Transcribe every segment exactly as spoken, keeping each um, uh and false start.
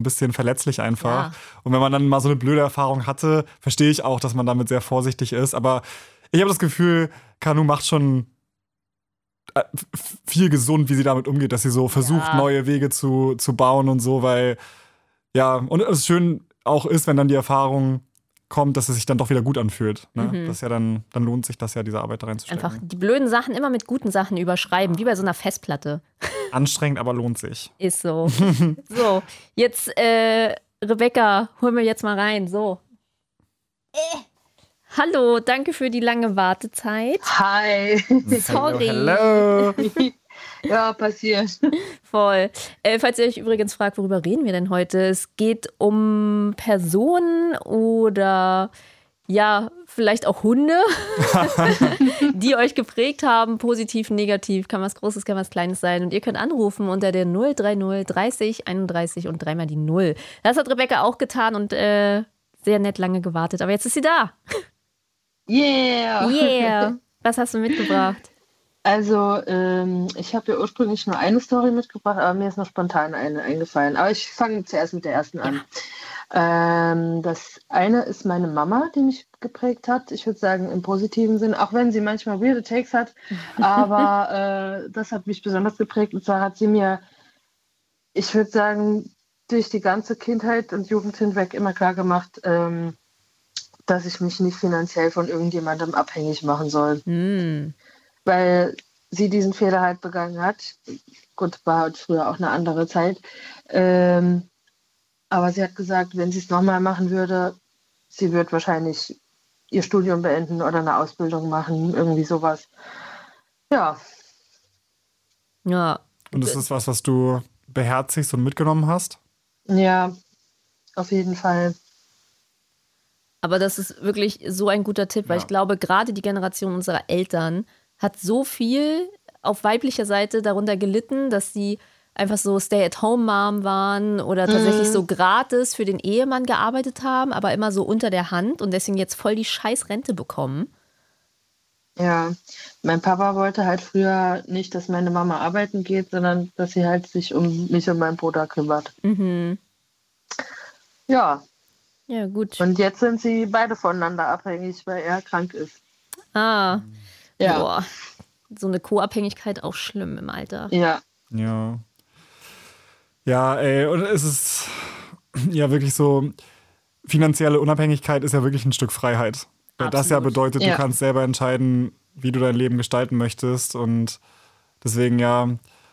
bisschen verletzlich einfach. Ja. Und wenn man dann mal so eine blöde Erfahrung hatte, verstehe ich auch, dass man damit sehr vorsichtig ist. Aber ich habe das Gefühl, Kanu macht schon viel gesund, wie sie damit umgeht, dass sie so versucht, Ja. neue Wege zu, zu bauen und so, weil, ja, und es schön auch ist, wenn dann die Erfahrung kommt, dass es sich dann doch wieder gut anfühlt. Ne? Mhm. Das ist ja dann, dann lohnt sich das ja, diese Arbeit da reinzustecken. Einfach die blöden Sachen immer mit guten Sachen überschreiben, wie bei so einer Festplatte. Anstrengend, aber lohnt sich. Ist so. So, jetzt, äh, Rebecca, hol mir jetzt mal rein. So. Äh. Hallo, danke für die lange Wartezeit. Hi. Sorry. Hello. Ja, passiert. Voll. Äh, falls ihr euch übrigens fragt, worüber reden wir denn heute? Es geht um Personen oder ja, vielleicht auch Hunde, die euch geprägt haben, positiv, negativ, kann was Großes, kann was Kleines sein. Und ihr könnt anrufen unter der null drei null dreißig einunddreißig und dreimal die Null. Das hat Rebecca auch getan und äh, sehr nett lange gewartet. Aber jetzt ist sie da. Yeah. Yeah. Was hast du mitgebracht? Also, ähm, ich habe ja ursprünglich nur eine Story mitgebracht, aber mir ist noch spontan eine eingefallen. Aber ich fange zuerst mit der ersten an. Ähm, das eine ist meine Mama, die mich geprägt hat. Ich würde sagen im positiven Sinn, auch wenn sie manchmal weirde Takes hat. Aber äh, das hat mich besonders geprägt. Und zwar hat sie mir, ich würde sagen, durch die ganze Kindheit und Jugend hinweg immer klar gemacht, ähm, dass ich mich nicht finanziell von irgendjemandem abhängig machen soll. Mm. Weil sie diesen Fehler halt begangen hat. Gut, war halt früher auch eine andere Zeit. Ähm, aber sie hat gesagt, wenn sie es nochmal machen würde, sie wird wahrscheinlich ihr Studium beenden oder eine Ausbildung machen, irgendwie sowas. Ja. Ja. Und ist das was, was du beherzigst und mitgenommen hast? Ja, auf jeden Fall. Aber das ist wirklich so ein guter Tipp, weil Ja. ich glaube, gerade die Generation unserer Eltern hat so viel auf weiblicher Seite darunter gelitten, dass sie einfach so Stay-at-home-Mom waren oder tatsächlich Mhm. so gratis für den Ehemann gearbeitet haben, aber immer so unter der Hand und deswegen jetzt voll die scheiß Rente bekommen. Ja, mein Papa wollte halt früher nicht, dass meine Mama arbeiten geht, sondern dass sie halt sich um mich und meinen Bruder kümmert. Mhm. Ja, Ja, gut. und jetzt sind sie beide voneinander abhängig, weil er krank ist. Ah, Ja, boah. So eine Co-Abhängigkeit auch schlimm im Alter. ja, Ja. Ja, ey, und es ist ja wirklich so, finanzielle Unabhängigkeit ist ja wirklich ein Stück Freiheit. Weil das ja Absolut. bedeutet, du Ja. kannst selber entscheiden, wie du dein Leben gestalten möchtest. Und deswegen ja.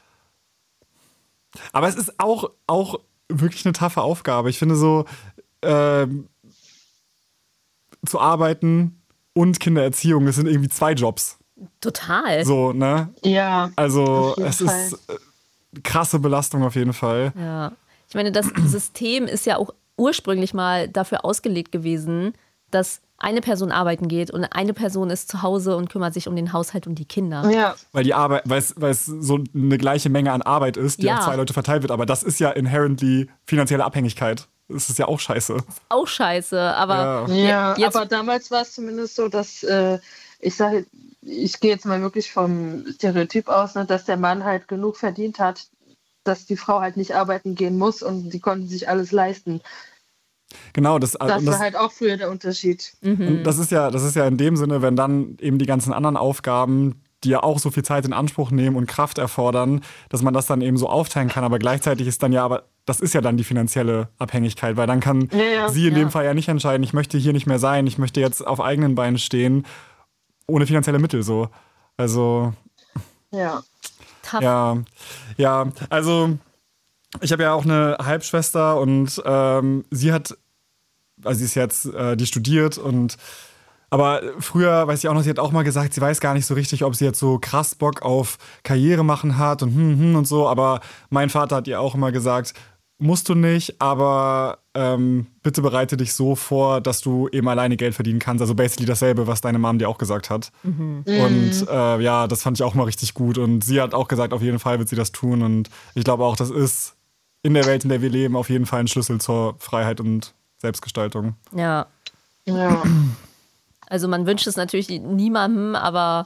Aber es ist auch, auch wirklich eine taffe Aufgabe. Ich finde so, ähm, zu arbeiten und Kindererziehung, das sind irgendwie zwei Jobs. Total. So, ne? ja. Also Auf jeden es Fall. ist äh, krasse Belastung auf jeden Fall. Ja. Ich meine, das System ist ja auch ursprünglich mal dafür ausgelegt gewesen, dass eine Person arbeiten geht und eine Person ist zu Hause und kümmert sich um den Haushalt und die Kinder. Ja, Weil die Arbeit, weil es, weil es so eine gleiche Menge an Arbeit ist, die Ja. auf zwei Leute verteilt wird. Aber das ist ja inherently finanzielle Abhängigkeit. Das ist ja auch scheiße. Auch scheiße, aber Ja. ja, jetzt- aber damals war es zumindest so, dass äh, ich sage, ich gehe jetzt mal wirklich vom Stereotyp aus, ne, dass der Mann halt genug verdient hat, dass die Frau halt nicht arbeiten gehen muss und die konnten sich alles leisten. Genau, das, Das, und war das, halt auch früher der Unterschied. und das ist ja, das ist ja in dem Sinne, wenn dann eben die ganzen anderen Aufgaben, die ja auch so viel Zeit in Anspruch nehmen und Kraft erfordern, dass man das dann eben so aufteilen kann. Aber gleichzeitig ist dann ja, aber das ist ja dann die finanzielle Abhängigkeit, weil dann kann Ja, ja, sie in ja. dem Fall ja nicht entscheiden, ich möchte hier nicht mehr sein, ich möchte jetzt auf eigenen Beinen stehen, ohne finanzielle Mittel so. Also, Ja. tough. ja, ja, also ich habe ja auch eine Halbschwester und ähm, sie hat, also sie ist jetzt, äh, die studiert und aber früher, weiß ich auch noch, sie hat auch mal gesagt, sie weiß gar nicht so richtig, ob sie jetzt so krass Bock auf Karriere machen hat und hm, hm und so, aber mein Vater hat ihr auch immer gesagt, musst du nicht, aber ähm, bitte bereite dich so vor, dass du eben alleine Geld verdienen kannst. Also basically dasselbe, was deine Mom dir auch gesagt hat. Und äh, ja, das fand ich auch mal richtig gut. Und sie hat auch gesagt, auf jeden Fall wird sie das tun. Und ich glaube auch, das ist in der Welt, in der wir leben, auf jeden Fall ein Schlüssel zur Freiheit und Selbstgestaltung. Ja. Ja. Also man wünscht es natürlich niemandem, aber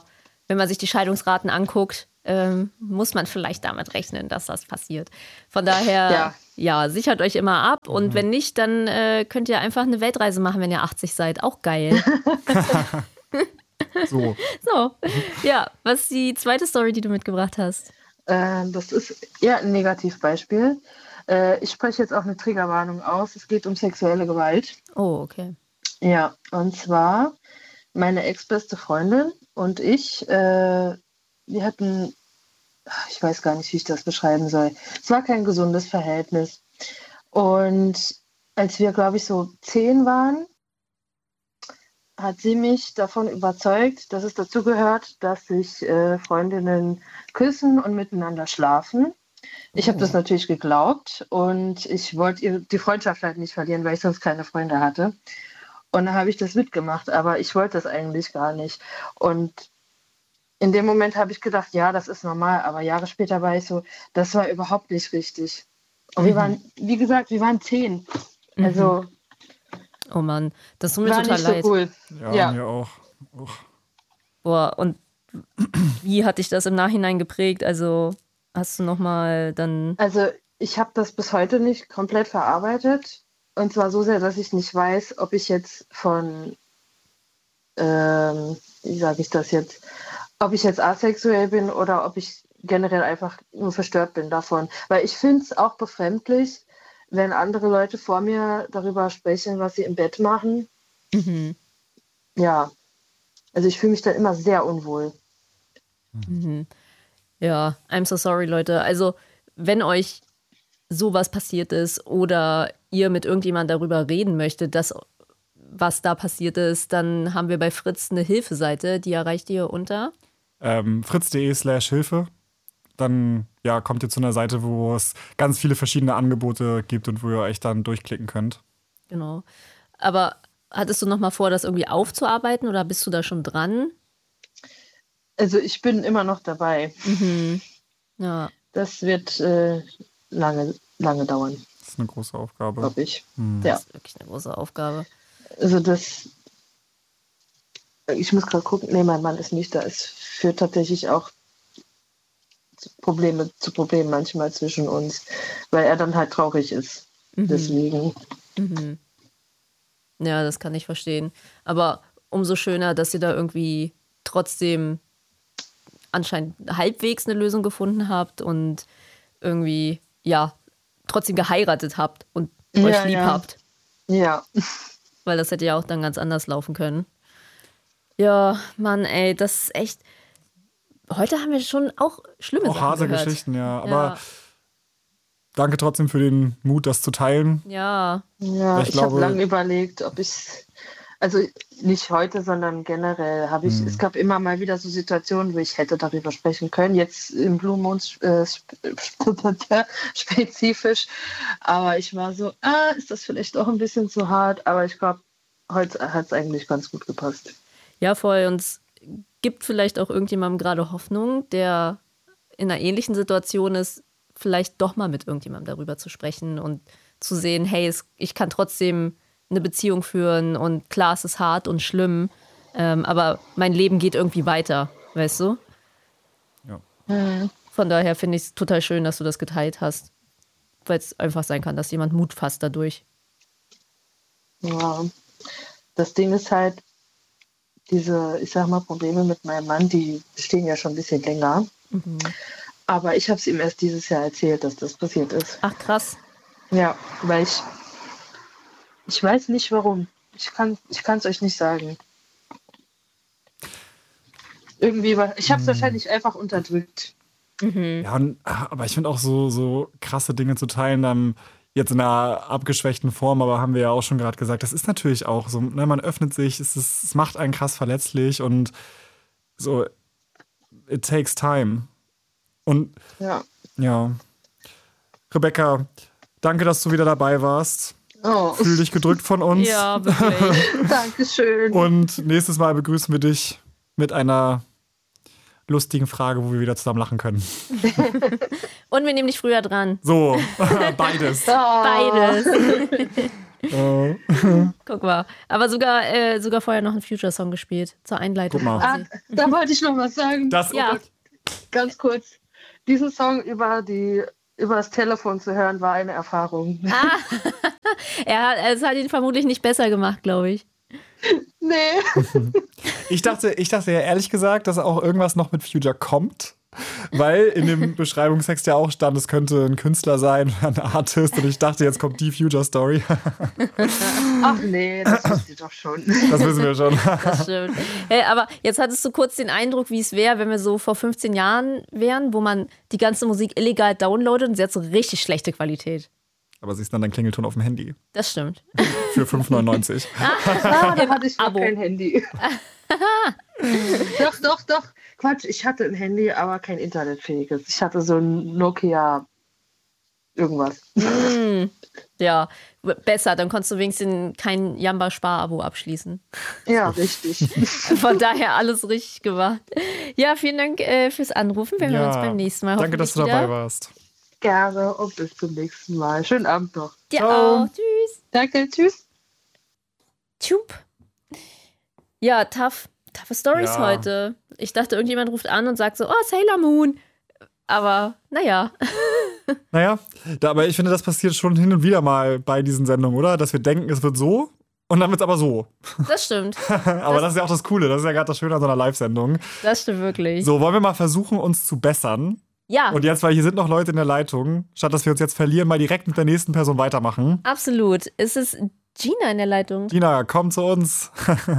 wenn man sich die Scheidungsraten anguckt, ähm, muss man vielleicht damit rechnen, dass das passiert. Von daher, ja, ja sichert euch immer ab. Und mhm. wenn nicht, dann äh, könnt ihr einfach eine Weltreise machen, wenn ihr achtzig seid. Auch geil. so. So, ja. Was ist die zweite Story, die du mitgebracht hast? Äh, das ist eher ein Negativbeispiel. Äh, ich spreche jetzt auch eine Triggerwarnung aus. Es geht um sexuelle Gewalt. Oh, okay. Ja, und zwar meine ex-beste Freundin und ich, äh, wir hatten, ich weiß gar nicht, wie ich das beschreiben soll. Es war kein gesundes Verhältnis. Und als wir, glaube ich, so zehn waren, hat sie mich davon überzeugt, dass es dazu gehört, dass sich äh, Freundinnen küssen und miteinander schlafen. Ich habe das natürlich geglaubt und ich wollte ihr die Freundschaft halt nicht verlieren, weil ich sonst keine Freunde hatte. Und dann habe ich das mitgemacht, aber ich wollte das eigentlich gar nicht. Und in dem Moment habe ich gedacht, ja, das ist normal. Aber Jahre später war ich so, das war überhaupt nicht richtig. Und mhm. wir waren, wie gesagt, wir waren zehn. Also. Oh Mann, das tut mir war total nicht leid. So cool. Ja, ja, mir auch. Uch. Boah, und wie hat dich das im Nachhinein geprägt? Also hast du nochmal dann. Also ich habe das bis heute nicht komplett verarbeitet. Und zwar so sehr, dass ich nicht weiß, ob ich jetzt von, ähm, wie sage ich das jetzt, ob ich jetzt asexuell bin oder ob ich generell einfach nur verstört bin davon. Weil ich finde es auch befremdlich, wenn andere Leute vor mir darüber sprechen, was sie im Bett machen. Mhm. Ja, also ich fühle mich dann immer sehr unwohl. Mhm. Ja, I'm so sorry, Leute. Also wenn euch sowas passiert ist oder ihr mit irgendjemand darüber reden möchtet, dass was da passiert ist, dann haben wir bei Fritz eine Hilfeseite, die erreicht ihr unter ähm, fritz.de slash Hilfe. Dann ja, kommt ihr zu einer Seite, wo es ganz viele verschiedene Angebote gibt und wo ihr euch dann durchklicken könnt. Genau. Aber hattest du noch mal vor, das irgendwie aufzuarbeiten oder bist du da schon dran? Also ich bin immer noch dabei. Mhm. Ja. Das wird äh, lange, lange dauern. Das ist eine große Aufgabe. Glaube ich. Hm. Ja. Das ist wirklich eine große Aufgabe. Also das, ich muss gerade gucken, nee, mein Mann ist nicht da. Es führt tatsächlich auch zu Probleme, zu Problemen manchmal zwischen uns, weil er dann halt traurig ist. Mhm. Deswegen. Mhm. Ja, das kann ich verstehen. Aber umso schöner, dass ihr da irgendwie trotzdem anscheinend halbwegs eine Lösung gefunden habt und irgendwie, ja, trotzdem geheiratet habt und Ja, euch lieb ja. habt. Ja. Weil das hätte ja auch dann ganz anders laufen können. Ja, Mann, ey, das ist echt. Heute haben wir schon auch schlimme Auch Sachen harte gehört. Geschichten, ja. Aber Ja. danke trotzdem für den Mut, das zu teilen. Ja. Ja, Ich ich, habe glaube- lange überlegt, ob ich, also nicht heute, sondern generell habe ich, Hm. es gab immer mal wieder so Situationen, wo ich hätte darüber sprechen können, jetzt im Blue Mond äh, sp- spezifisch, aber ich war so, ah, ist das vielleicht auch ein bisschen zu hart, aber ich glaube, heute hat es eigentlich ganz gut gepasst. Ja, voll. Und es gibt vielleicht auch irgendjemandem gerade Hoffnung, der in einer ähnlichen Situation ist, vielleicht doch mal mit irgendjemandem darüber zu sprechen und zu sehen, hey, es, ich kann trotzdem eine Beziehung führen und klar, es ist hart und schlimm, ähm, aber mein Leben geht irgendwie weiter, weißt du? Ja. Mhm. Von daher finde ich es total schön, dass du das geteilt hast, weil es einfach sein kann, dass jemand Mut fasst dadurch. Ja, das Ding ist halt, diese, ich sag mal, Probleme mit meinem Mann, die bestehen ja schon ein bisschen länger. Mhm. Aber ich habe es ihm erst dieses Jahr erzählt, dass das passiert ist. Ach, krass. Ja, weil ich, ich weiß nicht warum. Ich kann ich kann es euch nicht sagen. Irgendwie, war, ich habe es wahrscheinlich einfach unterdrückt. Mhm. Ja, und, aber ich finde auch so, so krasse Dinge zu teilen, dann jetzt in einer abgeschwächten Form, aber haben wir ja auch schon gerade gesagt, das ist natürlich auch so, ne, man öffnet sich, es, ist, es macht einen krass verletzlich und so, it takes time. Und Ja. ja, Rebecca, danke, dass du wieder dabei warst. Oh, Fühl dich gedrückt von uns. Ja, wirklich. Dankeschön. Und nächstes Mal begrüßen wir dich mit einer lustigen Frage, wo wir wieder zusammen lachen können. Und wir nehmen dich früher dran. So, beides. Oh. Beides. Äh, Guck mal. Aber sogar, äh, sogar vorher noch einen Future-Song gespielt. Zur Einleitung. Guck mal. Ah, quasi. da wollte ich noch was sagen. das, Ja. Ganz kurz. Diesen Song über, die, über das Telefon zu hören, war eine Erfahrung. Ah, er hat, es hat ihn vermutlich nicht besser gemacht, glaube ich. Nee. Ich dachte, ich dachte ja ehrlich gesagt, dass auch irgendwas noch mit Future kommt. Weil in dem Beschreibungstext ja auch stand, es könnte ein Künstler sein, ein Artist. Und ich dachte, jetzt kommt die Future-Story. Ach nee, das wisst ihr doch schon. Das wissen wir schon. Das stimmt. Hey, aber jetzt hattest du kurz den Eindruck, wie es wäre, wenn wir so vor fünfzehn Jahren wären, wo man die ganze Musik illegal downloadet und sie hat so richtig schlechte Qualität. Aber sie ist dann dein Klingelton auf dem Handy. Das stimmt. Für fünf neunundneunzig. Ah, da hatte ich noch Abo. kein Handy. Doch, doch, doch. Quatsch, ich hatte ein Handy, aber kein internetfähiges. Ich hatte so ein Nokia irgendwas. Mm, ja, b- besser. Dann konntest du wenigstens kein Jamba-Spar-Abo abschließen. Ja, richtig. Von daher alles richtig gemacht. Ja, vielen Dank äh, fürs Anrufen. Wir hören uns beim nächsten Mal. Danke, dass du hoffentlich dabei wieder. warst. Gerne und bis zum nächsten Mal. Schönen Abend noch. Dir Ciao. auch. Tschüss. Danke, tschüss. Tschub. Ja, tough. Toughe Stories Ja. heute. Ich dachte, irgendjemand ruft an und sagt so, oh, Sailor Moon. Aber, naja. Naja, da, aber ich finde, das passiert schon hin und wieder mal bei diesen Sendungen, oder? Dass wir denken, es wird so und dann wird es aber so. Das stimmt. Aber das, das ist ja auch das Coole. Das ist ja gerade das Schöne an so einer Live-Sendung. Das stimmt wirklich. So, wollen wir mal versuchen, uns zu bessern? Ja, Und jetzt, weil hier sind noch Leute in der Leitung, statt dass wir uns jetzt verlieren, mal direkt mit der nächsten Person weitermachen. absolut. Ist es Gina in der Leitung? Gina, komm zu uns.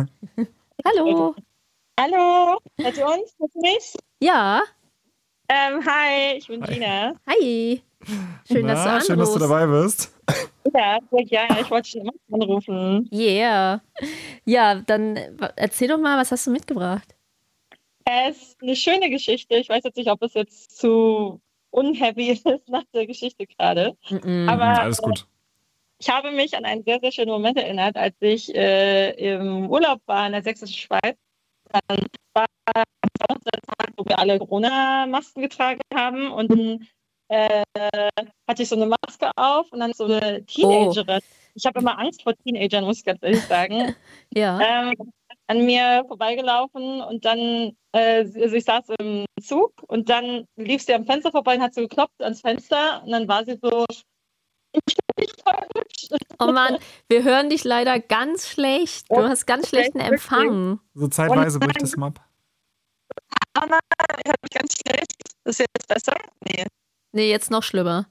Hallo. Hallo, hört ihr uns? Hört ihr mich? Ja, Ähm, hi, ich bin Hi. Gina. hi. Schön, dass du Na, anrufst. schön, dass du dabei bist. Ja, sehr gerne. Ich wollte schon immer anrufen. Yeah. Ja, dann äh, erzähl doch mal, was hast du mitgebracht? Es ist eine schöne Geschichte. Ich weiß jetzt nicht, ob es jetzt zu unheavy ist nach der Geschichte gerade. Mm-mm. Aber Alles gut. ich habe mich an einen sehr, sehr schönen Moment erinnert, als ich äh, im Urlaub war in der sächsischen Schweiz. Dann war am Tag, wo wir alle Corona-Masken getragen haben und dann äh, hatte ich so eine Maske auf und dann so eine Teenagerin. Ich habe immer Angst vor Teenagern, muss ich ganz ehrlich sagen. Ja. ähm, an mir vorbeigelaufen und dann, äh, sie- also ich saß im Zug und dann lief sie am Fenster vorbei und hat so geklopft ans Fenster und dann war sie so, ich bin nicht voll hübsch. Oh Mann, wir hören dich leider ganz schlecht. Du Oh, hast ganz okay, schlechten wirklich. Empfang. So zeitweise Und- bricht es mal ab. Ah nein, ich habe mich ganz schlecht. Ist jetzt besser? Nee. Nee, jetzt noch schlimmer.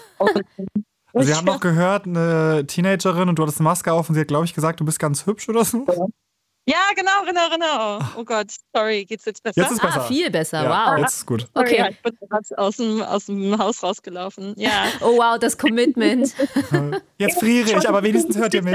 Also wir haben noch gehört, eine Teenagerin und du hattest eine Maske auf und sie hat, glaube ich, gesagt, du bist ganz hübsch oder so. Ja, genau, genau, genau. Oh Gott, sorry, geht's jetzt besser? Jetzt ist besser. Ah, viel besser. Ja, Wow. jetzt ist gut. Sorry, Okay. ja, ich bin gerade aus dem, aus dem Haus rausgelaufen. Ja. Oh wow, das Commitment. Jetzt friere ich, aber wenigstens hört ihr mich.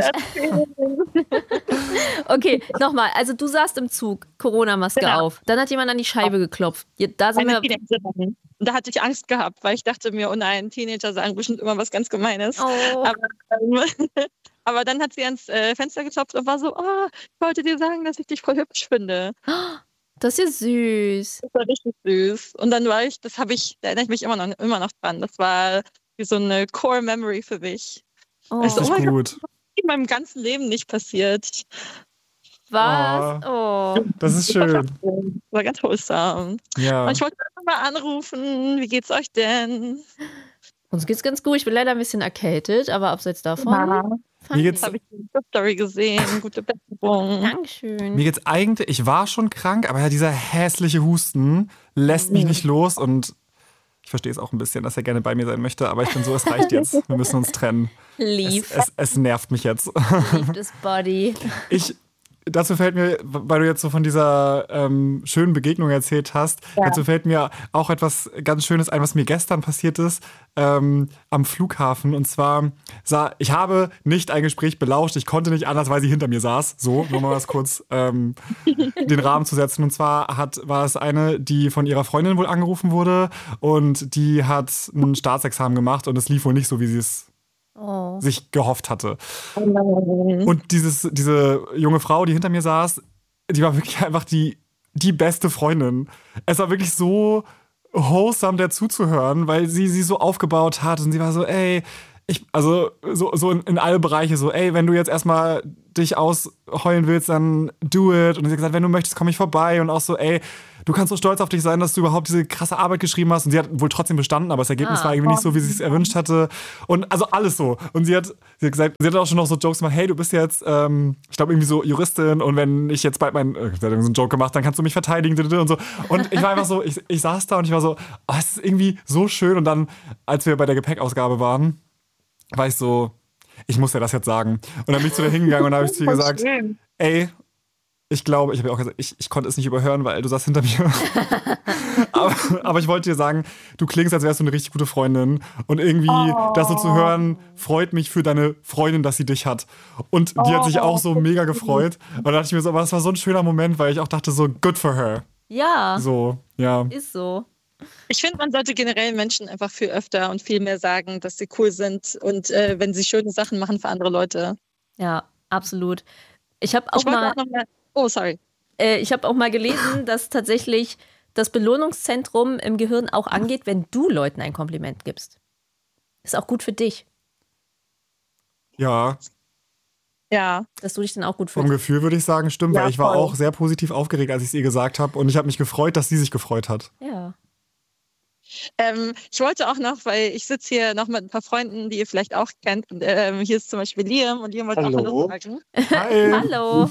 Okay, nochmal. Also du saßt im Zug, Corona-Maske Genau. auf. Dann hat jemand an die Scheibe geklopft. Ja, Da sind Eine wir. Teenagerin. Und da hatte ich Angst gehabt, weil ich dachte mir, oh nein, Teenager sagen bestimmt immer was ganz Gemeines. Oh, Aber, ähm, aber dann hat sie ans äh, Fenster geklopft und war so, oh, ich wollte dir sagen, dass ich dich voll hübsch finde. das ist ja süß. Das war richtig süß. Und dann war ich, das habe ich, da erinnere ich mich immer noch, immer noch dran. Das war wie so eine Core-Memory für mich. Oh, Weißt du, Richtig mein gut. In meinem ganzen Leben nicht passiert. was? Oh. Das ist schön. Das war ganz wholesome. Ja. Und ich wollte einfach mal anrufen, wie geht's euch denn? Uns geht's ganz gut. Ich bin leider ein bisschen erkältet, aber abseits davon. Mir fein. geht's- habe ich die Story gesehen. Gute Besserung. Dankeschön. Mir geht's eigentlich, ich war schon krank, aber ja, dieser hässliche Husten lässt mich nicht los und ich verstehe es auch ein bisschen, dass er gerne bei mir sein möchte, aber ich bin so, es reicht jetzt. Wir müssen uns trennen. Es, Lief. es, es nervt mich jetzt. Lief das Body. Ich, dazu fällt mir, weil du jetzt so von dieser ähm, schönen Begegnung erzählt hast, Ja. dazu fällt mir auch etwas ganz Schönes ein, was mir gestern passiert ist ähm, am Flughafen. Und zwar, sah, ich habe nicht ein Gespräch belauscht, ich konnte nicht anders, weil sie hinter mir saß. So, nur mal was kurz ähm, den Rahmen zu setzen. Und zwar hat, war es eine, die von ihrer Freundin wohl angerufen wurde und die hat ein Staatsexamen gemacht und es lief wohl nicht so, wie sie es Oh. sich gehofft hatte. Und Und dieses, diese junge Frau, die hinter mir saß, die war wirklich einfach die, die beste Freundin. Es war wirklich so wholesome, der zuzuhören, weil sie sie so aufgebaut hat und sie war so, ey, ich, also so, so in, in alle Bereiche so, ey, wenn du jetzt erstmal dich ausheulen willst, dann do it. Und sie hat gesagt, wenn du möchtest, komm ich vorbei. Und auch so, ey, du kannst so stolz auf dich sein, dass du überhaupt diese krasse Arbeit geschrieben hast. Und sie hat wohl trotzdem bestanden, aber das Ergebnis ah, war irgendwie nicht so, wie sie es erwünscht hatte. Und also alles so. Und sie hat, sie hat gesagt, sie hat auch schon noch so Jokes gemacht, hey, du bist jetzt, ähm, ich glaube, irgendwie so Juristin und wenn ich jetzt bald meinen, äh, sie hat so einen Joke gemacht, dann kannst du mich verteidigen und so. Und ich war einfach so, ich, ich saß da und ich war so, oh, es ist irgendwie so schön. Und dann, als wir bei der Gepäckausgabe waren, war ich so, ich muss ja das jetzt sagen. Und dann bin ich zu der hingegangen und habe ich zu ihr gesagt, schön. Ey, ich glaube, ich habe ja auch gesagt, ich, ich konnte es nicht überhören, weil du saßt hinter mir. aber, aber ich wollte dir sagen, du klingst, als wärst du eine richtig gute Freundin. Und irgendwie oh. das so zu hören, freut mich für deine Freundin, dass sie dich hat. Und die oh. hat sich auch so mega gefreut. Und da dachte ich mir so, aber das war so ein schöner Moment, weil ich auch dachte so, good for her. Ja. So, ja. Ist so. Ich finde, man sollte generell Menschen einfach viel öfter und viel mehr sagen, dass sie cool sind und äh, wenn sie schöne Sachen machen für andere Leute. Ja, absolut. Ich habe auch, ich mal, auch noch mal. Oh, sorry. Äh, ich habe auch mal gelesen, dass tatsächlich das Belohnungszentrum im Gehirn auch angeht, wenn du Leuten ein Kompliment gibst. Ist auch gut für dich. Ja. Ja. Dass du dich dann auch gut fühlst. Vom Gefühl würde ich sagen, stimmt, ja, weil ich war voll. auch sehr positiv aufgeregt, als ich es ihr gesagt habe. Und ich habe mich gefreut, dass sie sich gefreut hat. Ja. Ähm, ich wollte auch noch, weil ich sitze hier noch mit ein paar Freunden, die ihr vielleicht auch kennt. Und, ähm, hier ist zum Beispiel Liam und Liam wollte Hallo. auch Hallo sagen. Hi. Hallo.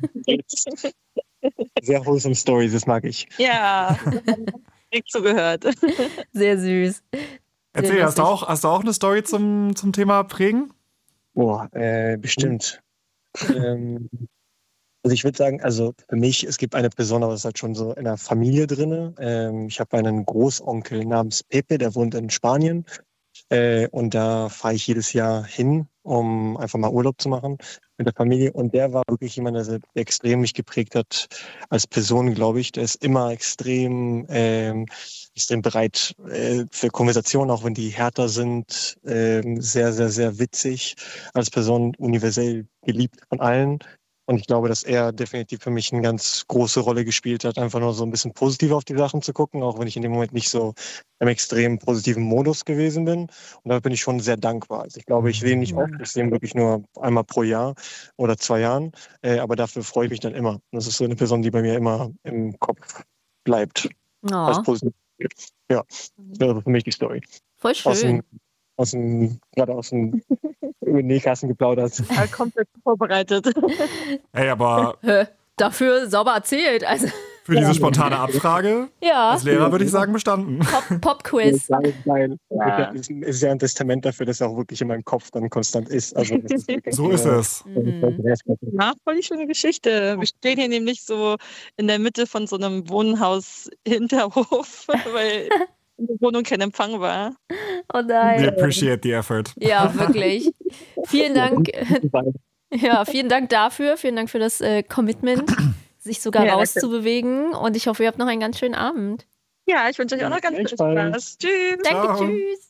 Sehr wholesome Stories, das mag ich. Ja, nicht zugehört. Sehr süß. Erzähl, Sehr hast du, auch, hast du auch eine Story zum, zum Thema Prägen? Boah, äh, bestimmt. ähm, also ich würde sagen, also für mich, es gibt eine Person, aber das ist halt schon so in der Familie drin. Ähm, ich habe einen Großonkel namens Pepe, der wohnt in Spanien. Äh, und da fahre ich jedes Jahr hin, um einfach mal Urlaub zu machen mit der Familie. Und der war wirklich jemand, der, der extrem mich geprägt hat als Person, glaube ich. Der ist immer extrem, ähm, extrem bereit äh, für Konversationen, auch wenn die härter sind. Ähm, sehr, sehr, sehr witzig. Als Person universell geliebt von allen. Und ich glaube, dass er definitiv für mich eine ganz große Rolle gespielt hat, einfach nur so ein bisschen positiver auf die Sachen zu gucken, auch wenn ich in dem Moment nicht so im extrem positiven Modus gewesen bin. Und da bin ich schon sehr dankbar. Also ich glaube, ich sehe ihn nicht oft, ich sehe ihn wirklich nur einmal pro Jahr oder zwei Jahren, äh, aber dafür freue ich mich dann immer. Und das ist so eine Person, die bei mir immer im Kopf bleibt. Oh. Als positiv. Ja, das wäre für mich die Story. Voll schön. Aus dem, aus dem, gerade aus dem Nähkasten geplaudert. Ja, komplett vorbereitet. Ey, aber dafür sauber erzählt. Also für diese spontane Abfrage ja. als Lehrer würde ich sagen bestanden. Pop- Pop-Quiz. Nein, nein. Ja. Es ist ja ein Testament dafür, dass er auch wirklich in meinem Kopf dann konstant ist. Also das ist wirklich, So ist äh, es. Mhm. Ja, voll die schöne Geschichte. Wir stehen hier nämlich so in der Mitte von so einem Wohnhaus-Hinterhof, weil in der Wohnung kein Empfang war. Oh nein. We appreciate the effort. Ja, wirklich. Vielen Dank. Ja, vielen Dank dafür. Vielen Dank für das äh, Commitment, sich sogar Ja, rauszubewegen. Und ich hoffe, ihr habt noch einen ganz schönen Abend. Ja, ich wünsche euch auch noch ganz viel Spaß. Tschüss. Danke, Ciao. tschüss.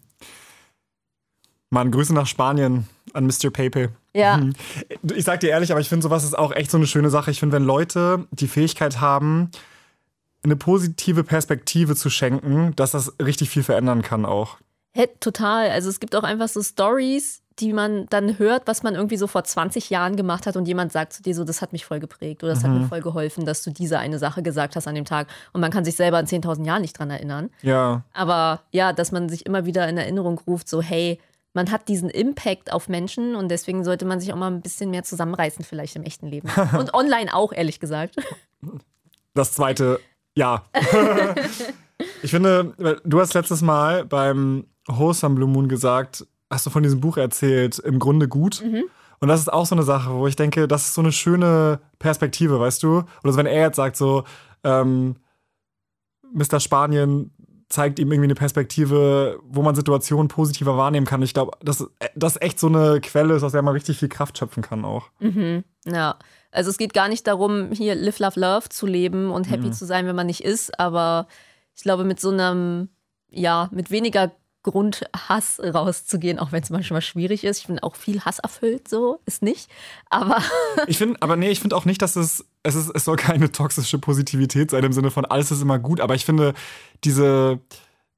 Mann, Grüße nach Spanien an Mister Pepe. Ja. Ich sag dir ehrlich, aber ich finde, sowas ist auch echt so eine schöne Sache. Ich finde, wenn Leute die Fähigkeit haben, eine positive Perspektive zu schenken, dass das richtig viel verändern kann auch. Hey, total. Also es gibt auch einfach so Stories, die man dann hört, was man irgendwie so vor zwanzig Jahren gemacht hat und jemand sagt zu dir so, das hat mich voll geprägt oder das Mhm. hat mir voll geholfen, dass du diese eine Sache gesagt hast an dem Tag und man kann sich selber in zehntausend Jahren nicht dran erinnern. Ja. Aber ja, dass man sich immer wieder in Erinnerung ruft, so hey, man hat diesen Impact auf Menschen und deswegen sollte man sich auch mal ein bisschen mehr zusammenreißen vielleicht im echten Leben. Und online auch, ehrlich gesagt. Das zweite, ja. Ich finde, du hast letztes Mal beim Wholesome Blue Moon gesagt, hast du von diesem Buch erzählt, im Grunde gut. Mhm. Und das ist auch so eine Sache, wo ich denke, das ist so eine schöne Perspektive, weißt du? Oder so, wenn er jetzt sagt so, ähm, Mister Spanien zeigt ihm irgendwie eine Perspektive, wo man Situationen positiver wahrnehmen kann. Ich glaube, dass das echt so eine Quelle ist, aus der man richtig viel Kraft schöpfen kann auch. Mhm. Ja, also es geht gar nicht darum, hier Live, Love, Love zu leben und happy Mhm. zu sein, wenn man nicht ist, aber ich glaube, mit so einem, ja, mit weniger Grund, Hass rauszugehen, auch wenn es manchmal schwierig ist. Ich bin auch viel Hass erfüllt, so ist nicht. Aber Ich finde, aber nee, ich finde auch nicht, dass es, es ist, es soll keine toxische Positivität sein im Sinne von alles ist immer gut, aber ich finde diese,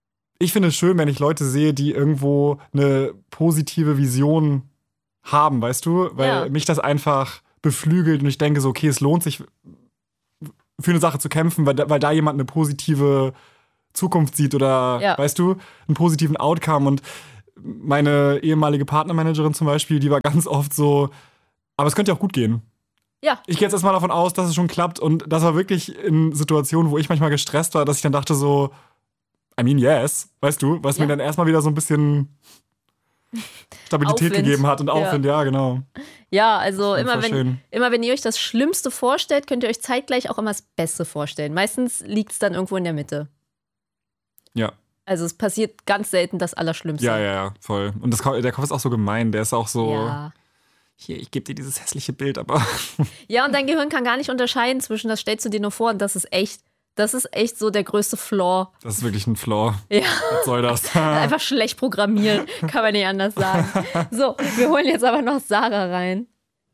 ich finde es schön, wenn ich Leute sehe, die irgendwo eine positive Vision haben, weißt du? Weil Ja. mich das einfach beflügelt und ich denke so, okay, es lohnt sich für eine Sache zu kämpfen, weil da, weil da jemand eine positive Zukunft sieht oder, Ja. weißt du, einen positiven Outcome. Und meine ehemalige Partnermanagerin zum Beispiel, die war ganz oft so, aber es könnte ja auch gut gehen. Ja. Ich gehe jetzt erstmal davon aus, dass es schon klappt. Und das war wirklich in Situationen, wo ich manchmal gestresst war, dass ich dann dachte so, I mean, yes, weißt du, was Ja. mir dann erstmal wieder so ein bisschen Stabilität Aufwind. gegeben hat und Aufwind, ja, genau. Ja, also Das war immer voll wenn, schön. immer wenn ihr euch das Schlimmste vorstellt, könnt ihr euch zeitgleich auch immer das Beste vorstellen. Meistens liegt es dann irgendwo in der Mitte. Ja. Also es passiert ganz selten das Allerschlimmste. Ja, ja, ja, voll. Und das, Ko- der Kopf ist auch so gemein, der ist auch so, Ja. hier, ich gebe dir dieses hässliche Bild, aber Ja, und dein Gehirn kann gar nicht unterscheiden zwischen, das stellst du dir nur vor und das ist echt. Das ist echt so der größte Flaw. das ist wirklich ein Flaw. Ja. Was soll das? Einfach schlecht programmiert, kann man nicht anders sagen. So, wir holen jetzt aber noch Sarah rein.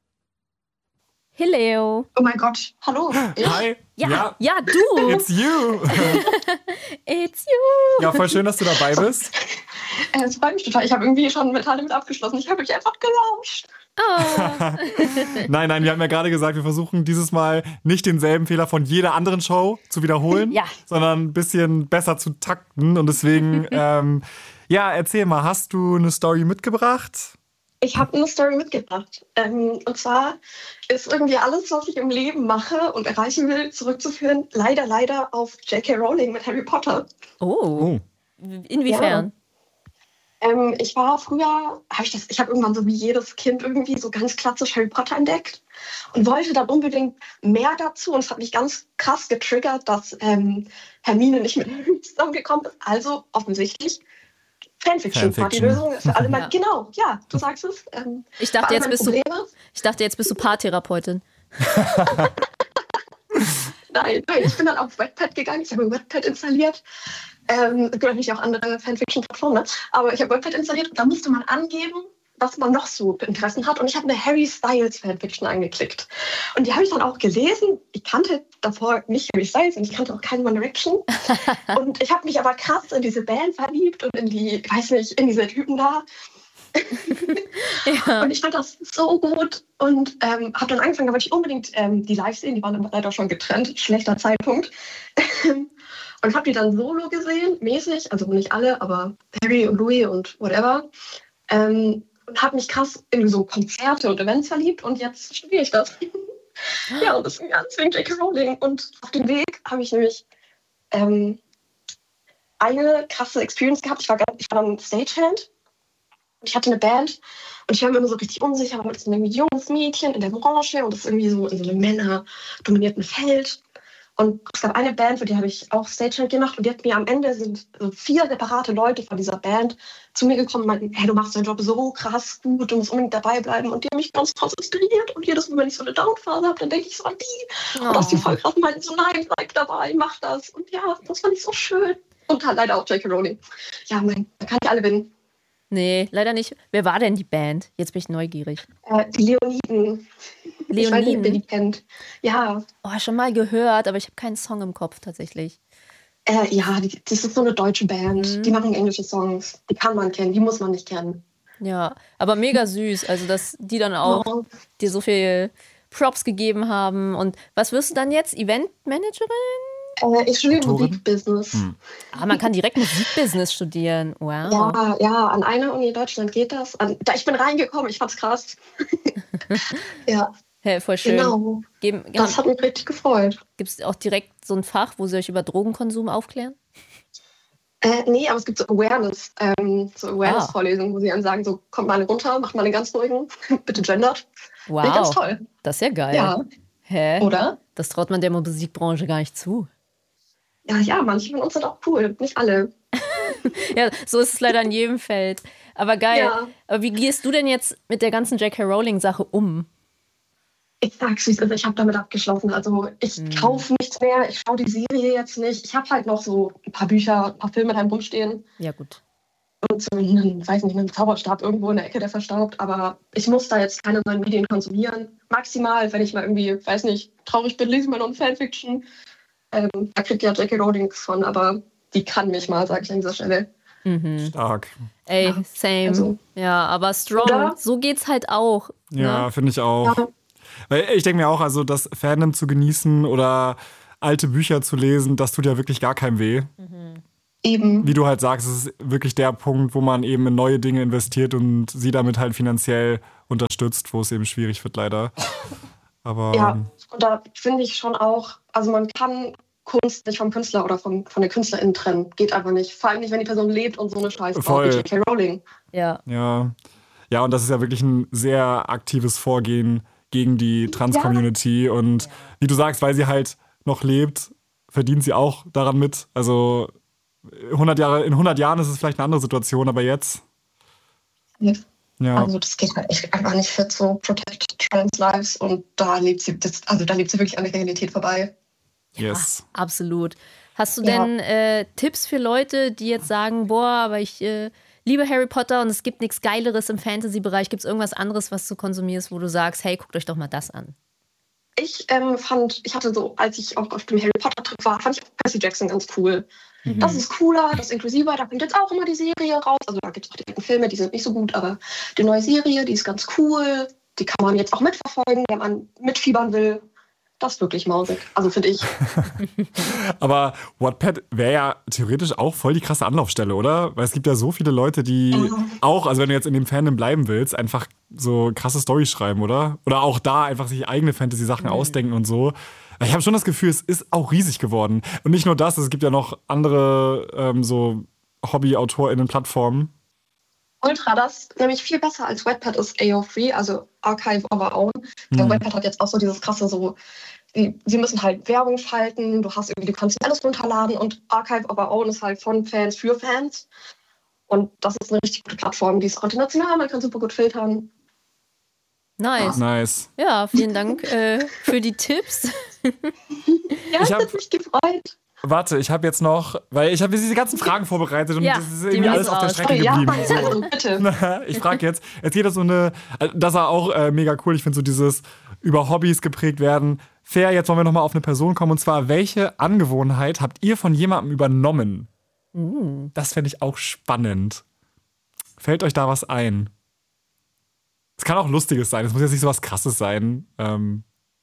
Hello. Oh mein Gott, hallo. Ich? Hi. Ja, ja, ja, du. it's you. It's you. Ja, voll schön, dass du dabei bist. Äh, Es freut mich total. Ich habe irgendwie schon mental damit abgeschlossen. Ich habe mich einfach gelauscht. Oh. Nein, nein, wir haben ja gerade gesagt, wir versuchen dieses Mal nicht denselben Fehler von jeder anderen Show zu wiederholen, Ja. sondern ein bisschen besser zu takten. Und deswegen, ähm, ja, erzähl mal, hast du eine Story mitgebracht? Ich habe eine Story mitgebracht. Ähm, und zwar ist irgendwie alles, was ich im Leben mache und erreichen will, zurückzuführen, leider, leider auf J K. Rowling mit Harry Potter. Oh. Oh, Inwiefern? Ähm, ich war früher, habe ich das, ich habe irgendwann so wie jedes Kind irgendwie so ganz klassisch Harry Potter entdeckt und wollte dann unbedingt mehr dazu. Und es hat mich ganz krass getriggert, dass ähm, Hermine nicht mit Harry zusammengekommen ist. Also offensichtlich Fanfiction. War die Fanfiction. Lösung für alle. Ja. Mal, genau, ja, du sagst es. Ähm, Ich für dachte, alle jetzt meine bist du, Probleme. ich dachte, jetzt bist du Paartherapeutin. Nein, nein, ich bin dann auf Wattpad gegangen. Ich habe Wattpad installiert. Ähm, es gibt natürlich auch andere Fanfiction-Plattformen, ne? Aber ich habe Wattpad installiert und da musste man angeben, was man noch so für Interessen hat. Und ich habe eine Harry Styles Fanfiction angeklickt. Und die habe ich dann auch gelesen. Ich kannte davor nicht Harry Styles und ich kannte auch keinen One Direction. Und ich habe mich aber krass in diese Band verliebt und in die, ich weiß nicht, in diese Typen da. Ja. Und ich fand das so gut und ähm, habe dann angefangen, da wollte ich unbedingt ähm, die live sehen. Die waren dann leider schon getrennt. Schlechter Zeitpunkt. Und habe die dann solo gesehen, mäßig. Also nicht alle, aber Harry und Louis und whatever. Ähm, und habe mich krass in so Konzerte und Events verliebt. Und jetzt studiere ich das. Ja, und das ist ganz wegen J K. Rowling. Und auf dem Weg habe ich nämlich ähm, eine krasse Experience gehabt. Ich war, ganz- ich war dann Stagehand. Ich hatte eine Band und ich war mir immer so richtig unsicher, weil das ist ein irgendwie junges Mädchen in der Branche und das ist irgendwie so in so einem männerdominierten Feld. Und es gab eine Band, für die habe ich auch Stagehand gemacht und die hat mir am Ende sind so vier separate Leute von dieser Band zu mir gekommen und meinten, hey, du machst deinen Job so krass gut, du musst unbedingt dabei bleiben und die haben mich ganz krass inspiriert und jedes Mal, wenn ich so eine Downphase habe, dann denke ich so an die. Und dass die voll krass meinten, so nein, bleib dabei, mach das. Und ja, das fand ich so schön. Und halt leider auch J K. Rowling. Ja, mein, da kann ich alle gewinnen. Nee, leider nicht. Wer war denn die Band? Jetzt bin ich neugierig. Äh, die Leoniden. Ich weiß nicht, wer die Leoniden? kennt. Ja, Oh, schon mal gehört, aber ich habe keinen Song im Kopf tatsächlich. äh, ja, die, das ist so eine deutsche Band. Mhm. Die machen englische Songs. Die kann man kennen, die muss man nicht kennen. Ja, aber mega süß. Also, dass die dann auch Oh. dir so viel Props gegeben haben. Und was wirst du dann jetzt? Eventmanagerin? Äh, ich studiere Autorin? Musikbusiness. Hm. Ah, man kann direkt Musikbusiness studieren. Wow. Ja, ja, an einer Uni in Deutschland geht das. An, da, ich bin reingekommen, ich fand's krass. Ja, Hey, voll schön. genau. Geben, Das hat mich richtig gefreut. Gibt es auch direkt so ein Fach, wo sie euch über Drogenkonsum aufklären? Äh, nee, aber es gibt so Awareness, ähm, so Awareness-Vorlesungen, wo sie dann sagen, so, kommt mal runter, macht mal einen ganz ruhigen, bitte gendert. Finde ich ganz Wow, toll. das ist ja geil. Ja, Hä? oder? Das traut man der Musikbranche gar nicht zu. Ja, ja, manche von uns sind auch cool, nicht alle. Ja, so ist es leider in jedem Feld. Aber geil. Ja. Aber wie gehst du denn jetzt mit der ganzen J K. Rowling-Sache um? Ich sag's wie es ist, ich habe damit abgeschlossen. Also ich Hm. kaufe nichts mehr, ich schaue die Serie jetzt nicht. Ich habe halt noch so ein paar Bücher, ein paar Filme daheim rumstehen Ja, gut. und so einen, weiß nicht, einen Zauberstab irgendwo in der Ecke, der verstaubt. Aber ich muss da jetzt keine neuen Medien konsumieren. Maximal, wenn ich mal irgendwie, weiß nicht, traurig bin, lese ich mal noch ein Fanfiction. Ähm, da kriegt ja J K. Rowling nichts von, aber die kann mich mal, sage ich an dieser Stelle. Mhm. Stark. Ey, Ja, same. also- ja, aber strong. Oder? So geht's halt auch. Ja, Ne? finde ich auch. Ja. Weil ich denke mir auch, also das Fandom zu genießen oder alte Bücher zu lesen, das tut ja wirklich gar keinem weh. Eben. Wie du halt sagst, es ist wirklich der Punkt, wo man eben in neue Dinge investiert und sie damit halt finanziell unterstützt, wo es eben schwierig wird, leider. Aber Ja, und da finde ich schon auch, also man kann Kunst nicht vom Künstler oder vom, von der Künstlerin trennen. Geht einfach nicht. Vor allem nicht, wenn die Person lebt und so eine Scheiße Voll. baut wie J K Rowling. Ja. ja. Ja, und das ist ja wirklich ein sehr aktives Vorgehen gegen die Trans-Community. Und wie du sagst, weil sie halt noch lebt, verdient sie auch daran mit. Also hundert Jahre, in hundert Jahren ist es vielleicht eine andere Situation, aber jetzt. Ja. Ja, Also das geht halt echt einfach nicht fit, so Protect Trans Lives, und da lebt sie, das, also da lebt sie wirklich an der Realität vorbei. yes. Absolut. Hast du Ja. denn äh, Tipps für Leute, die jetzt sagen, boah, aber ich äh, liebe Harry Potter und es gibt nichts Geileres im Fantasy-Bereich. Gibt es irgendwas anderes, was du konsumierst, wo du sagst, hey, guckt euch doch mal das an? Ich ähm, fand, ich hatte so, als ich auch auf dem Harry Potter Trip war, fand ich auch Percy Jackson ganz cool. Mhm. Das ist cooler, das ist inklusiver, da kommt jetzt auch immer die Serie raus. Also da gibt es auch die alten Filme, die sind nicht so gut, aber die neue Serie, die ist ganz cool. Die kann man jetzt auch mitverfolgen, wenn man mitfiebern will. Das ist wirklich mausig, also finde ich. Aber Wattpad wäre ja theoretisch auch voll die krasse Anlaufstelle, oder? Weil es gibt ja so viele Leute, die Mhm. auch, also wenn du jetzt in dem Fandom bleiben willst, einfach so krasse Storys schreiben, oder? Oder auch da einfach sich eigene Fantasy-Sachen ausdenken und so. Ich habe schon das Gefühl, es ist auch riesig geworden. Und nicht nur das, es gibt ja noch andere ähm, so Hobby-AutorInnen-Plattformen. Ultra, das ist nämlich viel besser als Wattpad ist A O drei, also Archive of Our Own. Mhm. Wattpad hat jetzt auch so dieses krasse so, die, sie müssen halt Werbung schalten, du hast irgendwie, du kannst alles runterladen, und Archive of Our Own ist halt von Fans für Fans. Und das ist eine richtig gute Plattform, die ist auch international, man kann super gut filtern. Nice. Nice. Ja, vielen Dank äh, für die Tipps. Ja, Ich ich hab- habe mich gefreut. Warte, ich habe jetzt noch, weil ich habe diese ganzen Fragen vorbereitet und Ja, das ist die irgendwie müssen alles auf der raus. Strecke Oh, ja, geblieben. So. also bitte. Ich frage jetzt, jetzt geht es um eine, das war auch äh, mega cool, ich finde so dieses über Hobbys geprägt werden. Fair, jetzt wollen wir nochmal auf eine Person kommen, und zwar, welche Angewohnheit habt ihr von jemandem übernommen? Mm. Das fände ich auch spannend. Fällt euch da was ein? Es kann auch Lustiges sein, es muss jetzt nicht so was Krasses sein. Ähm,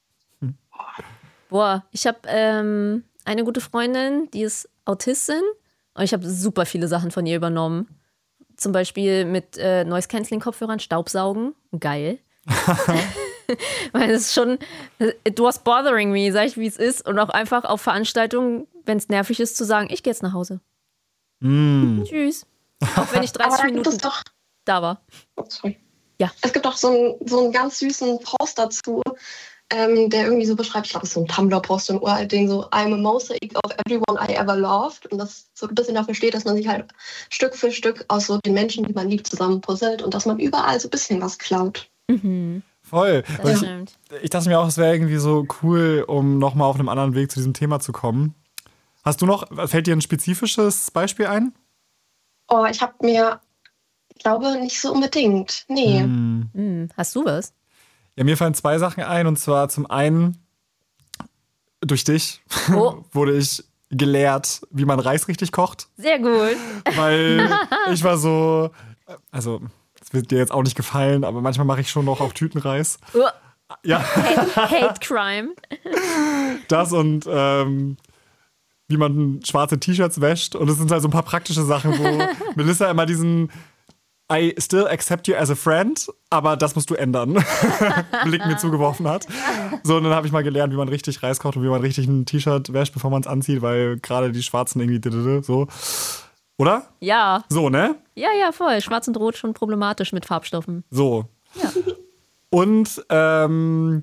Boah, ich habe ähm, eine gute Freundin, die ist Autistin, und ich habe super viele Sachen von ihr übernommen. Zum Beispiel mit äh, Noise-Canceling-Kopfhörern Staubsaugen. Geil. Weil es ist schon, it was bothering me, sag ich, wie es ist. Und auch einfach auf Veranstaltungen, wenn es nervig ist, zu sagen, ich gehe jetzt nach Hause. mm. Tschüss. Auch wenn ich Aber dreißig da gibt Minuten es doch, da war. oh, sorry. Ja. Es gibt doch so einen, so einen ganz süßen Post dazu, ähm, der irgendwie so beschreibt, ich glaube, das ist so ein Tumblr-Post, so ein uralt Ding, so I'm a mosaic of everyone I ever loved. Und das so ein bisschen dafür steht, dass man sich halt Stück für Stück aus so den Menschen, die man liebt, zusammenpuzzelt und dass man überall so ein bisschen was klaut. Mhm. Voll. Das Weil ich, stimmt. ich dachte mir auch, es wäre irgendwie so cool, um nochmal auf einem anderen Weg zu diesem Thema zu kommen. Hast du noch, fällt dir ein spezifisches Beispiel ein? Oh, ich habe mir, ich glaube, nicht so unbedingt. Nee. Hm. Mhm. Hast du was? Ja, mir fallen zwei Sachen ein, und zwar zum einen, durch dich Oh. wurde ich gelehrt, wie man Reis richtig kocht, Sehr gut. weil ich war so, also, es wird dir jetzt auch nicht gefallen, aber manchmal mache ich schon noch auch Tütenreis. Oh, Ja, Hate Crime. das und ähm, wie man schwarze T-Shirts wäscht. Und es sind halt so ein paar praktische Sachen, wo Melissa immer diesen I still accept you as a friend, aber das musst du ändern, Blick mir zugeworfen hat. So, und dann habe ich mal gelernt, wie man richtig Reis kocht und wie man richtig ein T-Shirt wäscht, bevor man es anzieht, weil gerade die Schwarzen irgendwie so. Oder? Ja, So, ne? ja, ja, voll. Schwarz und Rot schon problematisch mit Farbstoffen. So. Ja. Und ähm,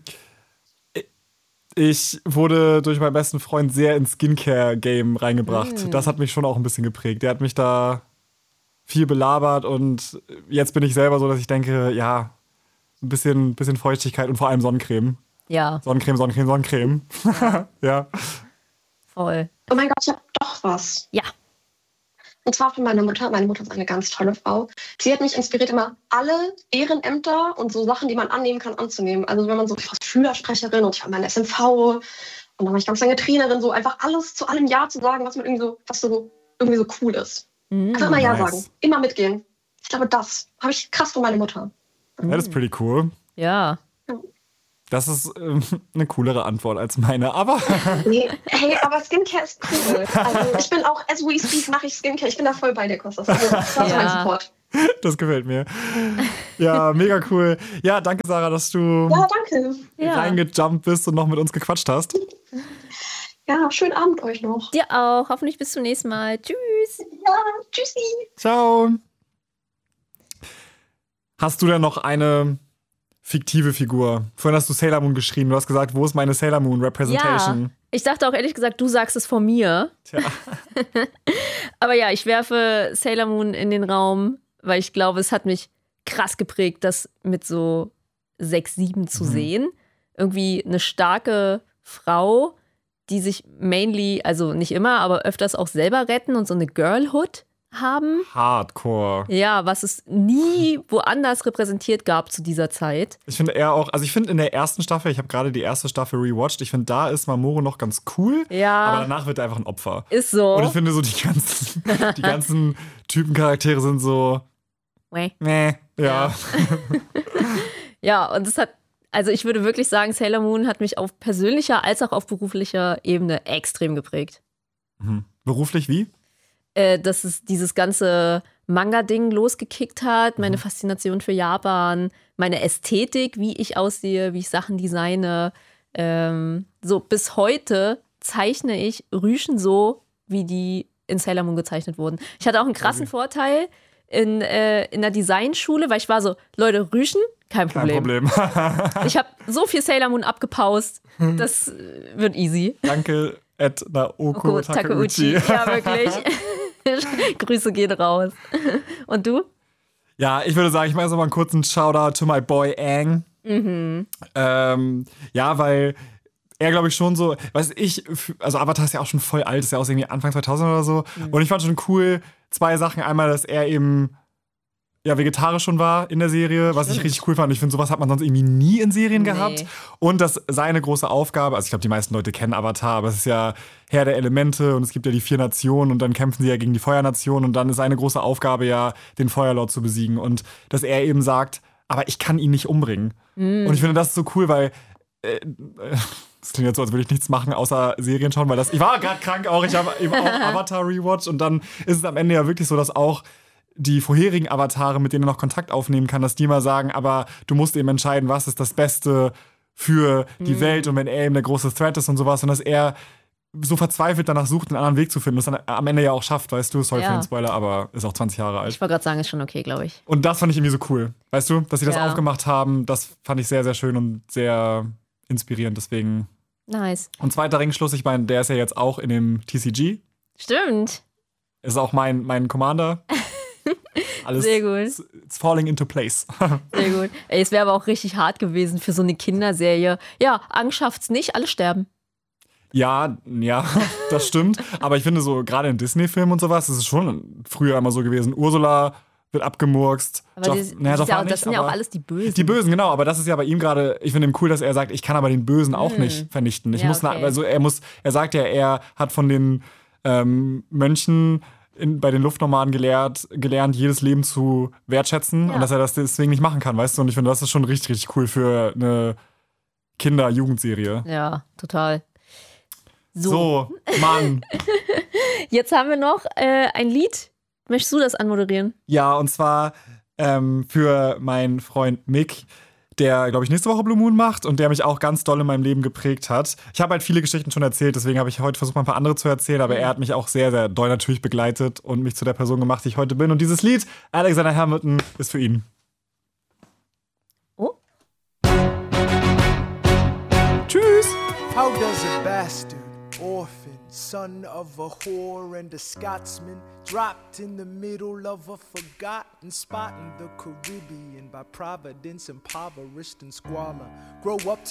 ich wurde durch meinen besten Freund sehr ins Skincare-Game reingebracht. Mm. Das hat mich schon auch ein bisschen geprägt. Der hat mich da viel belabert, und jetzt bin ich selber so, dass ich denke, ja, ein bisschen, bisschen Feuchtigkeit und vor allem Sonnencreme. Ja, Sonnencreme, Sonnencreme, Sonnencreme. Ja. voll. Oh mein Gott, ich habe doch was. Ja. Und zwar von meiner Mutter. Meine Mutter ist eine ganz tolle Frau. Sie hat mich inspiriert, immer alle Ehrenämter und so Sachen, die man annehmen kann, anzunehmen. Also wenn man so, ich war Schülersprecherin und ich war mal in der S M V und dann war ich ganz lange Trainerin, so einfach alles zu allem Ja zu sagen, was man irgendwie so, was so irgendwie so cool ist. Mm, Einfach mal Ja nice. sagen. Immer mitgehen. Ich glaube, das habe ich krass von meiner Mutter. Das ist pretty cool. Ja. Das ist ähm, eine coolere Antwort als meine, aber Nee, hey, aber Skincare ist cool. Also ich bin auch, as we speak, mache ich Skincare. Ich bin da voll bei dir, Kostas. Also, das war so mein Ja. Support. das gefällt mir. Ja, mega cool. Ja, danke, Sarah, dass du Ja, danke. Ja. reingejumpt bist und noch mit uns gequatscht hast. Ja, schönen Abend euch noch. Dir auch. Hoffentlich bis zum nächsten Mal. Tschüss. Ja, tschüssi. Ciao. Hast du denn noch eine fiktive Figur? Vorhin hast du Sailor Moon geschrieben. Du hast gesagt, wo ist meine Sailor Moon Representation? Ja. Ich dachte auch ehrlich gesagt, du sagst es von mir. Tja. Aber ja, ich werfe Sailor Moon in den Raum, weil ich glaube, es hat mich krass geprägt, das mit so sechs, sieben zu Mhm. sehen. Irgendwie eine starke Frau, die sich mainly, also nicht immer, aber öfters auch selber retten und so eine Girlhood haben. Hardcore. Ja, was es nie woanders repräsentiert gab zu dieser Zeit. Ich finde eher auch, also ich finde in der ersten Staffel, ich habe gerade die erste Staffel rewatcht, ich finde, da ist Mamoru noch ganz cool, Ja, aber danach wird er einfach ein Opfer. ist so. Und ich finde so, die ganzen, die ganzen Typencharaktere sind so, Wäh. meh, ja. Ja, und es hat, also ich würde wirklich sagen, Sailor Moon hat mich auf persönlicher als auch auf beruflicher Ebene extrem geprägt. Mhm. Beruflich wie? Äh, dass es dieses ganze Manga-Ding losgekickt hat, meine Faszination für Japan, meine Ästhetik, wie ich aussehe, wie ich Sachen designe. Ähm, so bis heute zeichne ich Rüschen so, wie die in Sailor Moon gezeichnet wurden. Ich hatte auch einen krassen Vorteil in, äh, in der Designschule, weil ich war so, Leute, Rüschen, kein Kein Problem. Problem. Ich habe so viel Sailor Moon abgepaust, das äh, wird easy. Danke, Ed Naoko Oko Takeuchi. Takeuchi, ja wirklich. Grüße gehen raus. Und du? Ja, ich würde sagen, ich mache jetzt noch mal einen kurzen Shoutout to my boy Aang. Mhm. Ähm, ja, weil er, glaube ich, schon so, weiß ich, also Avatar ist ja auch schon voll alt, ist ja auch irgendwie Anfang zweitausend oder so. Mhm. Und ich fand schon cool, zwei Sachen. Einmal, dass er eben ja, vegetarisch schon war in der Serie, was ich Stimmt. richtig cool fand. Ich finde, sowas hat man sonst irgendwie nie in Serien Nee. gehabt. Und dass seine große Aufgabe, also ich glaube, die meisten Leute kennen Avatar, aber es ist ja Herr der Elemente und es gibt ja die vier Nationen und dann kämpfen sie ja gegen die Feuernation und dann ist seine große Aufgabe ja, den Feuerlord zu besiegen. Und dass er eben sagt, aber ich kann ihn nicht umbringen. Mhm. Und ich finde das ist so cool, weil äh, das klingt jetzt so, als würde ich nichts machen, außer Serien schauen, weil das, ich war gerade krank auch, ich habe eben auch Avatar rewatcht und dann ist es am Ende ja wirklich so, dass auch die vorherigen Avatare, mit denen er noch Kontakt aufnehmen kann, dass die mal sagen, aber du musst eben entscheiden, was ist das Beste für die Mhm. Welt und wenn er eben der große Threat ist und sowas und dass er so verzweifelt danach sucht, einen anderen Weg zu finden, das dann am Ende ja auch schafft, weißt du, sorry Ja. für den Spoiler, aber ist auch zwanzig Jahre alt. Ich wollte gerade sagen, ist schon okay, glaube ich. Und das fand ich irgendwie so cool, weißt du, dass sie das Ja. aufgemacht haben, das fand ich sehr, sehr schön und sehr inspirierend, deswegen. Nice. Und zweiter Ringschluss, ich meine, der ist ja jetzt auch in dem T C G, Stimmt. ist auch mein, mein Commander. Alles Sehr gut. It's, it's falling into place. Sehr gut. Ey, es wäre aber auch richtig hart gewesen für so eine Kinderserie. Ja, Angst schafft's nicht, alle sterben. Ja, ja, das stimmt. Aber ich finde so, gerade in Disney-Filmen und sowas, ist es schon früher immer so gewesen. Ursula wird abgemurkst. Aber Joff- das, naja, das, ist ja, Jafar das nicht, sind ja auch aber- alles die Bösen. Die Bösen, genau, aber das ist ja bei ihm gerade, ich finde ihm cool, dass er sagt, ich kann aber den Bösen auch Hm. nicht vernichten. Ich Ja, muss, na- okay. also er muss, er sagt ja, er hat von den ähm, Mönchen in, bei den Luftnomaden gelehrt, gelernt, jedes Leben zu wertschätzen Ja. und dass er das deswegen nicht machen kann, weißt du? Und ich finde, das ist schon richtig, richtig cool für eine Kinder-Jugendserie. Ja, total. So, So, Mann. jetzt haben wir noch äh, ein Lied. Möchtest du das anmoderieren? Ja, und zwar ähm, für meinen Freund Mick, der, glaube ich, nächste Woche Blue Moon macht und der mich auch ganz doll in meinem Leben geprägt hat. Ich habe halt viele Geschichten schon erzählt, deswegen habe ich heute versucht, mal ein paar andere zu erzählen, aber er hat mich auch sehr, sehr doll natürlich begleitet und mich zu der Person gemacht, die ich heute bin. Und dieses Lied, Alexander Hamilton, ist für ihn. Oh. Tschüss! How does a bastard, orphan, son of a whore and a Scotsman, dropped in the middle of a forgotten spot in the Caribbean by Providence, impoverished and squalor, grow up to